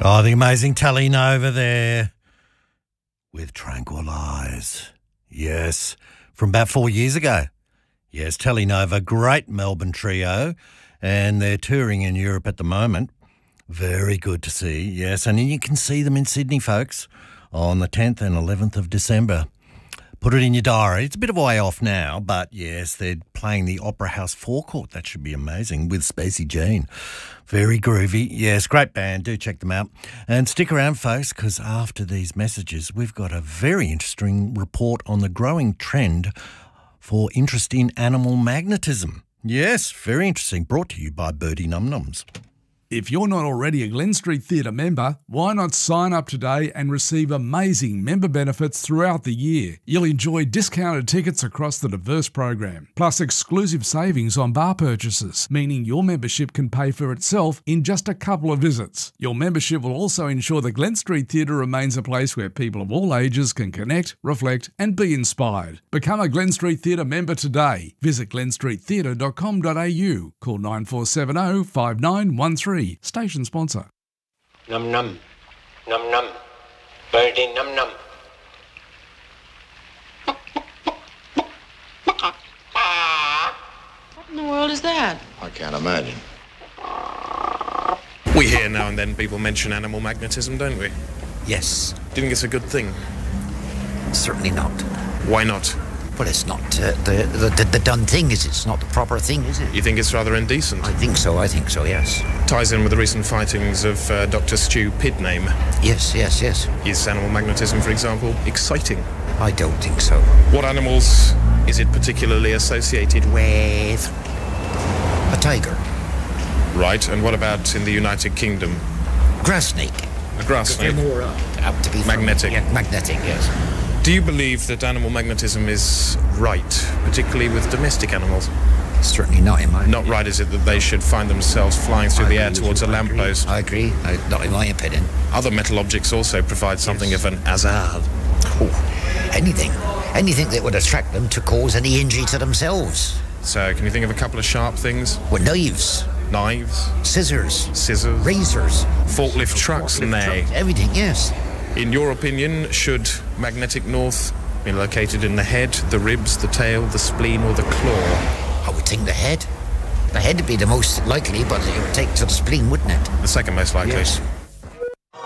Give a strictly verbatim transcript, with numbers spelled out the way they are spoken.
Oh, the amazing Telenova there with Tranquilise. Yes, from about four years ago. Yes, Telenova, great Melbourne trio, and they're touring in Europe at the moment. Very good to see, yes, and you can see them in Sydney, folks, on the tenth and eleventh of December. Put it in your diary. It's a bit of a way off now, but yes, they're playing the Opera House forecourt. That should be amazing with Spacey Jean. Very groovy. Yes, great band. Do check them out. And stick around, folks, because after these messages, we've got a very interesting report on the growing trend for interest in animal magnetism. Yes, very interesting. Brought to you by Birdie Num Nums. If you're not already a Glen Street Theatre member, why not sign up today and receive amazing member benefits throughout the year? You'll enjoy discounted tickets across the diverse program, plus exclusive savings on bar purchases, meaning your membership can pay for itself in just a couple of visits. Your membership will also ensure the Glen Street Theatre remains a place where people of all ages can connect, reflect and be inspired. Become a Glen Street Theatre member today. Visit glen street theatre dot com dot a u. Call nine four seven zero, five nine one three. Station sponsor. Num num, num num, birdie num num. What in the world is that? I can't imagine. We hear now and then people mention animal magnetism, don't we? Yes. Do you think it's a good thing? Certainly not. Why not? Well, it's not uh, the, the the done thing, is it? It's not the proper thing, is it? You think it's rather indecent? I think so, I think so, yes. Ties in with the recent fightings of uh, Doctor Stu Pidname. Yes, yes, yes. Is animal magnetism, for example, exciting? I don't think so. What animals is it particularly associated with? A tiger. Right, and what about in the United Kingdom? Grass snake. A grass snake? They're more uh, apt to be... Magnetic. From, yeah, magnetic, yes. Do you believe that animal magnetism is right, particularly with domestic animals? Certainly not in my Not opinion. right, is it, that they should find themselves flying through I the air agree towards a with you, I lamppost? agree. I agree. I, not in my opinion. Other metal objects also provide something Yes. of an hazard. Oh, anything. Anything that would attract them to cause any injury to themselves. So, can you think of a couple of sharp things? With knives, Knives, scissors, scissors, razors, forklift trucks, forklift nay. trucks, everything, yes. In your opinion, should magnetic north be located in the head, the ribs, the tail, the spleen or the claw? I would think the head. The head would be the most likely, but it would take to the spleen, wouldn't it? The second most likely. Yes.